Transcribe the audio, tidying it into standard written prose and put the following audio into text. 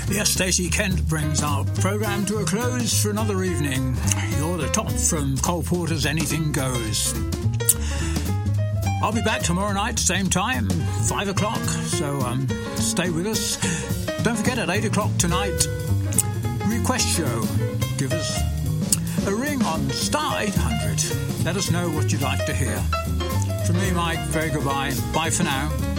Yes, Stacey Kent brings our programme to a close for another evening. You're the top from Cole Porter's Anything Goes. I'll be back tomorrow night, same time, 5 o'clock, so stay with us. Don't forget, at 8 o'clock tonight, Request Show. Give us a ring on star 800. Let us know what you'd like to hear. From me, Mike, very goodbye. Bye for now.